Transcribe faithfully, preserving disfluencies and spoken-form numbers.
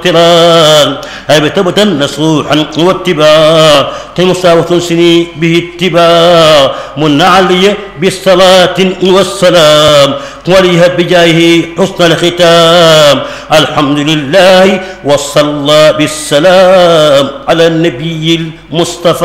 اقتران هيبة نصوحا واتباع كمساوة سني به اتباع من علي بالصلاة والسلام وليها بجاهه حسن الختام الحمد لله وصلى بالسلام على النبي المصطفى